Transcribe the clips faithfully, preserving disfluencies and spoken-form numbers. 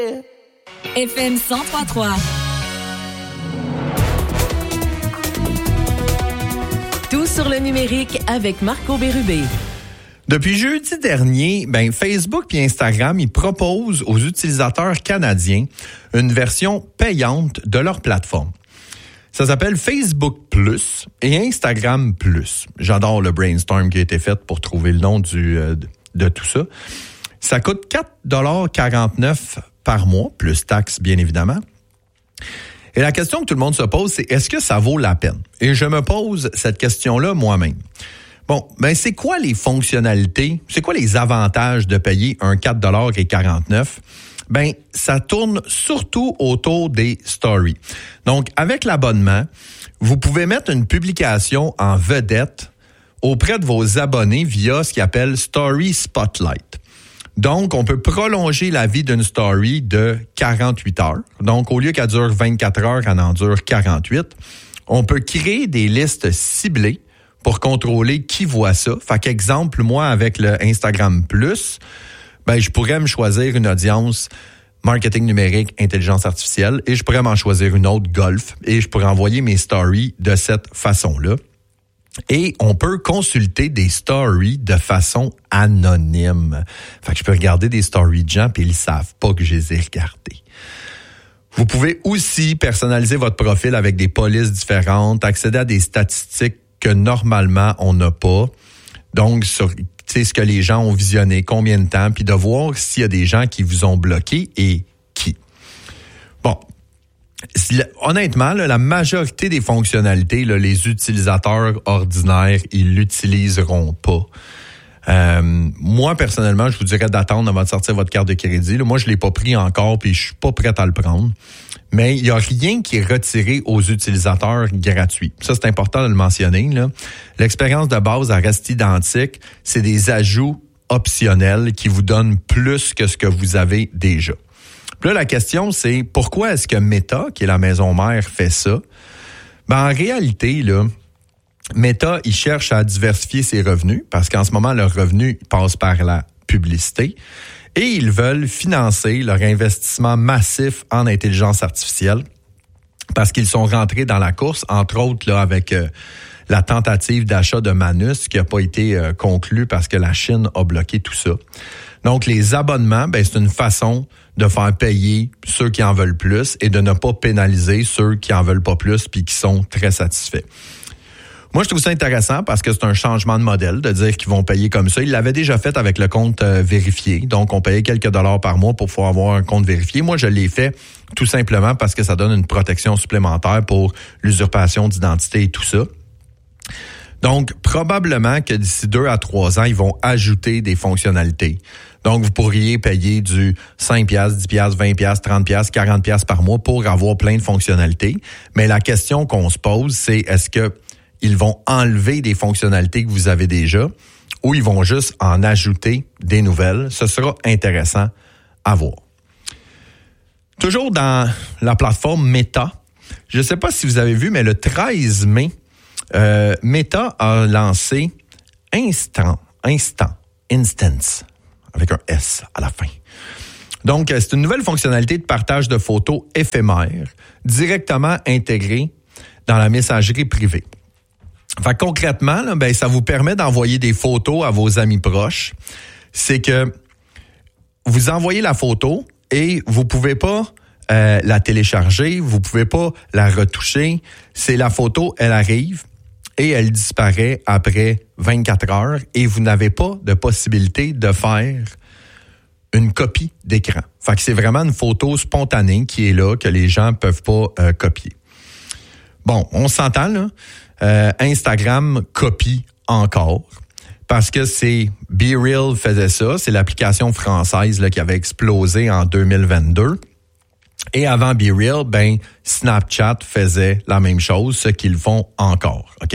F M cent trois trois. Tout sur le numérique avec Marco Bérubé. Depuis jeudi dernier, ben Facebook et Instagram, ils proposent aux utilisateurs canadiens une version payante de leur plateforme. Ça s'appelle Facebook Plus et Instagram Plus. J'adore le brainstorm qui a été fait pour trouver le nom du, euh, de tout ça. Ça coûte quatre dollars quarante-neuf par mois, plus taxes bien évidemment. Et la question que tout le monde se pose, c'est est-ce que ça vaut la peine? Et je me pose cette question-là moi-même. Bon, ben c'est quoi les fonctionnalités, c'est quoi les avantages de payer un quatre dollars quarante-neuf? Ben, ça tourne surtout autour des stories. Donc, avec l'abonnement, vous pouvez mettre une publication en vedette auprès de vos abonnés via ce qu'ils appelle Story Spotlight. Donc, on peut prolonger la vie d'une story de quarante-huit heures. Donc, au lieu qu'elle dure vingt-quatre heures, elle en dure quarante-huit. On peut créer des listes ciblées pour contrôler qui voit ça. Fait qu'exemple, moi, avec le Instagram Plus, ben, je pourrais me choisir une audience marketing numérique, intelligence artificielle, et je pourrais m'en choisir une autre, golf, et je pourrais envoyer mes stories de cette façon-là. Et on peut consulter des stories de façon anonyme. Fait que je peux regarder des stories de gens, puis ils savent pas que je les ai regardées. Vous pouvez aussi personnaliser votre profil avec des polices différentes, accéder à des statistiques que normalement on n'a pas. Donc, sur tu sais, ce que les gens ont visionné, combien de temps, puis de voir s'il y a des gens qui vous ont bloqué et qui. Bon, honnêtement, là, la majorité des fonctionnalités, là, les utilisateurs ordinaires, ils l'utiliseront pas. Euh, moi, personnellement, je vous dirais d'attendre avant de sortir votre carte de crédit. Là, moi, je l'ai pas pris encore, puis je suis pas prêt à le prendre. Mais il y a rien qui est retiré aux utilisateurs gratuits. Ça, c'est important de le mentionner, là. L'expérience de base, elle reste identique. C'est des ajouts optionnels qui vous donnent plus que ce que vous avez déjà. Puis là, la question, c'est pourquoi est-ce que Meta, qui est la maison mère, fait ça? Ben, en réalité, là, Meta, il cherche à diversifier ses revenus parce qu'en ce moment, leurs revenus passent par la publicité et ils veulent financer leur investissement massif en intelligence artificielle parce qu'ils sont rentrés dans la course, entre autres là avec euh, la tentative d'achat de Manus qui n'a pas été euh, conclue parce que la Chine a bloqué tout ça. Donc, les abonnements, ben, c'est une façon de faire payer ceux qui en veulent plus et de ne pas pénaliser ceux qui en veulent pas plus puis qui sont très satisfaits. Moi, je trouve ça intéressant parce que c'est un changement de modèle de dire qu'ils vont payer comme ça. Ils l'avaient déjà fait avec le compte euh, vérifié. Donc, on payait quelques dollars par mois pour pouvoir avoir un compte vérifié. Moi, je l'ai fait tout simplement parce que ça donne une protection supplémentaire pour l'usurpation d'identité et tout ça. Donc, probablement que d'ici deux à trois ans, ils vont ajouter des fonctionnalités. Donc, vous pourriez payer du cinq piastres, dix piastres, vingt piastres, trente piastres, quarante piastres par mois pour avoir plein de fonctionnalités. Mais la question qu'on se pose, c'est est-ce que ils vont enlever des fonctionnalités que vous avez déjà ou ils vont juste en ajouter des nouvelles? Ce sera intéressant à voir. Toujours dans la plateforme Meta, je ne sais pas si vous avez vu, mais le treize mai, euh, Meta a lancé Instant, Instant, Instance, avec un S à la fin. Donc, c'est une nouvelle fonctionnalité de partage de photos éphémères directement intégrée dans la messagerie privée. Fait que concrètement, là, ben, ça vous permet d'envoyer des photos à vos amis proches. C'est que vous envoyez la photo et vous pouvez pas euh, la télécharger, vous pouvez pas la retoucher. C'est la photo, elle arrive et elle disparaît après vingt-quatre heures et vous n'avez pas de possibilité de faire une copie d'écran. Fait que c'est vraiment une photo spontanée qui est là, que les gens peuvent pas euh, copier. Bon, on s'entend, là. Euh, Instagram copie encore parce que c'est BeReal faisait ça, c'est l'application française là, qui avait explosé en deux mille vingt-deux. Et avant BeReal, ben Snapchat faisait la même chose, ce qu'ils font encore, OK?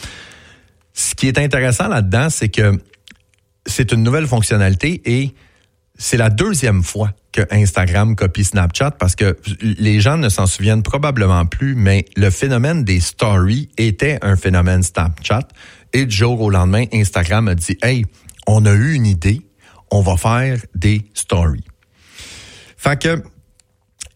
Ce qui est intéressant là-dedans, c'est que c'est une nouvelle fonctionnalité et c'est la deuxième fois que Instagram copie Snapchat parce que les gens ne s'en souviennent probablement plus, mais le phénomène des stories était un phénomène Snapchat et du jour au lendemain, Instagram a dit « Hey, on a eu une idée, on va faire des stories ». Fait que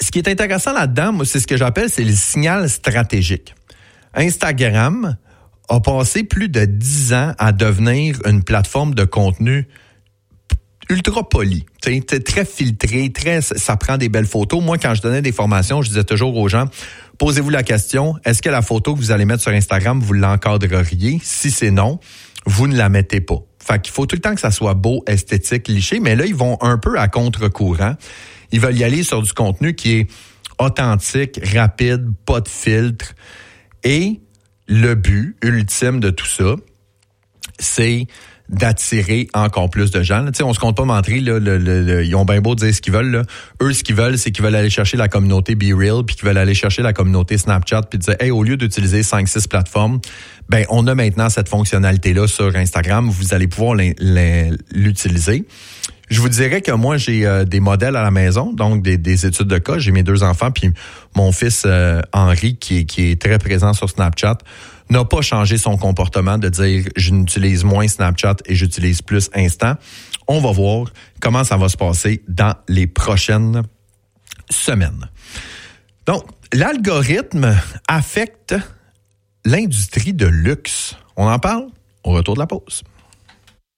ce qui est intéressant là-dedans, moi, c'est ce que j'appelle, c'est le signal stratégique. Instagram a passé plus de dix ans à devenir une plateforme de contenu ultra poli, t'sais, très filtré, très, ça prend des belles photos. Moi, quand je donnais des formations, je disais toujours aux gens, posez-vous la question, est-ce que la photo que vous allez mettre sur Instagram, vous l'encadreriez? Si c'est non, vous ne la mettez pas. Fait qu'il faut tout le temps que ça soit beau, esthétique, liché, mais là, ils vont un peu à contre-courant. Ils veulent y aller sur du contenu qui est authentique, rapide, pas de filtre. Et le but ultime de tout ça, c'est d'attirer encore plus de gens. Tu sais, on se compte pas mentir, là, le, le, le, ils ont bien beau dire ce qu'ils veulent. Là. Eux, ce qu'ils veulent, c'est qu'ils veulent aller chercher la communauté BeReal, puis qu'ils veulent aller chercher la communauté Snapchat, puis dire, hey, au lieu d'utiliser cinq six plateformes, ben on a maintenant cette fonctionnalité-là sur Instagram. Vous allez pouvoir l'utiliser. Je vous dirais que moi, j'ai euh, des modèles à la maison, donc des, des études de cas. J'ai mes deux enfants, puis mon fils euh, Henri, qui est, qui est très présent sur Snapchat, n'a pas changé son comportement de dire « je n'utilise moins Snapchat et j'utilise plus Insta ». On va voir comment ça va se passer dans les prochaines semaines. Donc, l'algorithme affecte l'industrie de luxe. On en parle au retour de la pause.